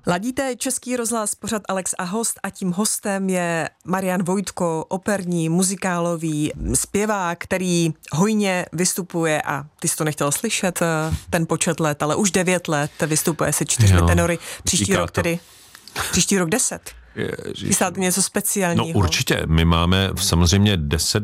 Ladíte Český rozhlas, pořad Alex a host a tím hostem je Marian Vojtko, operní, muzikálový zpěvák, který hojně vystupuje a ty jsi to nechtěl slyšet, ten počet let, ale už 9 let vystupuje se 4 tenory, příští rok 10. Chystáte něco speciálního? No určitě, my máme samozřejmě 10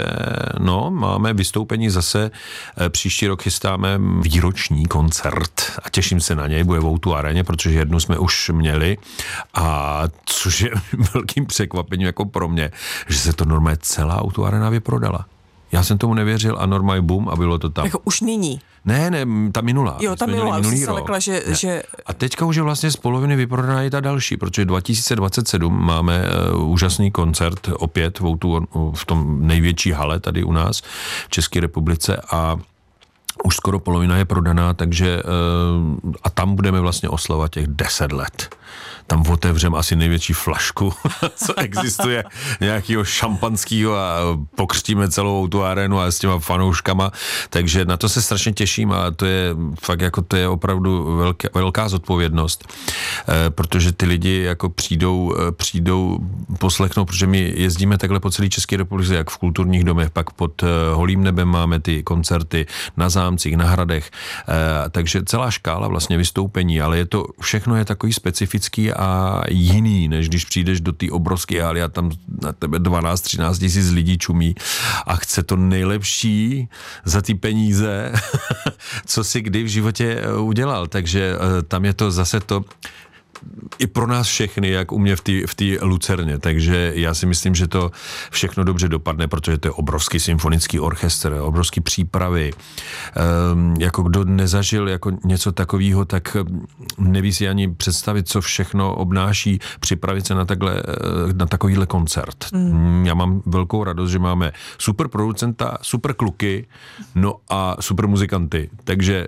máme vystoupení zase, příští rok chystáme výroční koncert a těším se na něj, bude v O2 aréně, protože jednu jsme už měli a což je velkým překvapením jako pro mě, že se to normálně celá O2 aréna vyprodala. Já jsem tomu nevěřil a normálně bum a bylo to tam. Jako už nyní? Ne, ta minulá. Jo, ta minulá, už se lekla, že... A teďka už je vlastně z poloviny vyprodaná i ta další, protože 2027 máme úžasný koncert opět v tom největší hale tady u nás v České republice a už skoro polovina je prodaná, takže a tam budeme vlastně oslavovat těch 10 let. Tam otevřeme asi největší flašku, co existuje, nějakého šampanského a pokřtíme celou tu arénu a s těma fanouškama, takže na to se strašně těším a to je fakt jako to je opravdu velká zodpovědnost, protože ty lidi jako přijdou poslechnout, protože my jezdíme takhle po celé České republice, jak v kulturních domech, pak pod holým nebem máme ty koncerty na zámcích, na hradech, takže celá škála vlastně vystoupení, ale všechno je takový specifický a jiný, než když přijdeš do té obrovské haly a tam na tebe 12-13 tisíc lidí čumí a chce to nejlepší za ty peníze, co si kdy v životě udělal. Takže tam je to zase to i pro nás všechny, jak u mě v té Lucerně. Takže já si myslím, že to všechno dobře dopadne, protože to je obrovský symfonický orchestr, obrovský přípravy. Jako kdo nezažil jako něco takového, tak neví si ani představit, co všechno obnáší připravit se na takovýhle koncert. Já mám velkou radost, že máme super producenta, super kluky, no a super muzikanty. Takže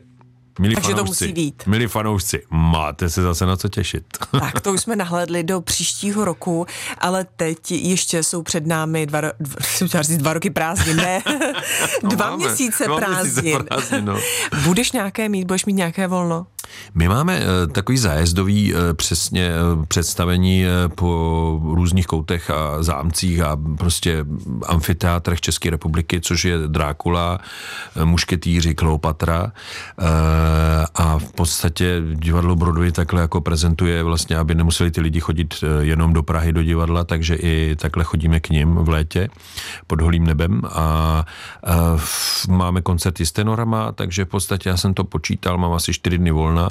milí fanoušci, máte se zase na co těšit. Tak to už jsme nahlédli do příštího roku, ale teď ještě jsou před námi 2 roky prázdnin, ne? Dva měsíce prázdnin. Budeš mít nějaké volno? My máme takový zájezdový přesně představení po různých koutech a zámcích a prostě amfiteátrech České republiky, což je Drákula, Mušketýři, Kleopatra a v podstatě divadlo Broadway takhle jako prezentuje vlastně, aby nemuseli ty lidi chodit jenom do Prahy do divadla, takže i takhle chodíme k nim v létě pod holým nebem a máme koncerty s tenorama, takže v podstatě já jsem to počítal, mám asi 4 dny volna,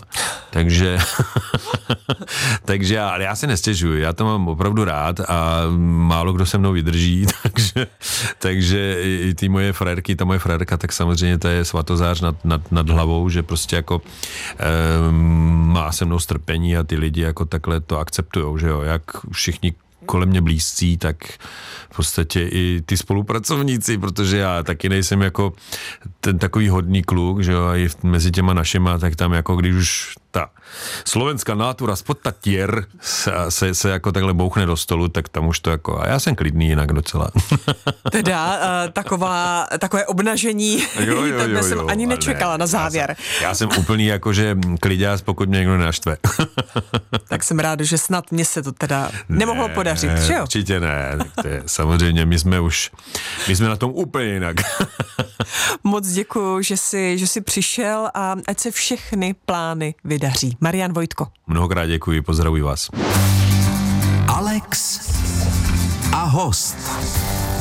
takže ale já se nestěžuji, já to mám opravdu rád a málo kdo se mnou vydrží, takže i ty moje frérky, ta moje frérka, tak samozřejmě to je svatozář nad hlavou, že prostě jako má se mnou strpení a ty lidi jako takhle to akceptujou, že jo, jak všichni kolem mě blízcí, tak v podstatě i ty spolupracovníci, protože já taky nejsem jako ten takový hodný kluk, že jo, a i mezi těma našima, tak tam jako když už ta slovenská nátura spod tatier se jako takhle bouchne do stolu, tak tam už to jako, a já jsem klidný jinak docela. Teda takové obnažení, tebe jsem ani nečekala na závěr. Já jsem úplný jakože kliďás, pokud mě někdo nenaštve. Tak jsem rád, že snad mě se to teda nemohlo podařit, že jo? Určitě ne, tak to je, samozřejmě my jsme na tom úplně jinak. Moc děkuju, že jsi přišel a ať se všechny plány vydaří. Marian Vojtko. Mnohokrát děkuji, pozdravuji vás. Alex a host.